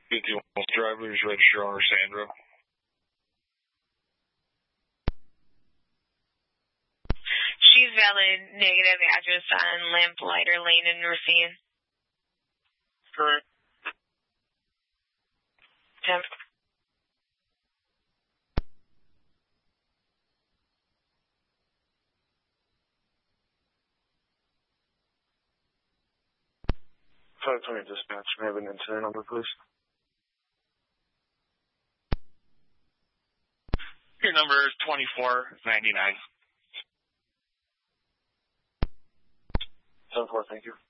51 driver is registered owner Sandra. She's valid negative address on Lamplighter Lane in Racine. Correct. Yep. .520 dispatch. May I have an incident number, please? Your number is 2499. 7-4, thank you.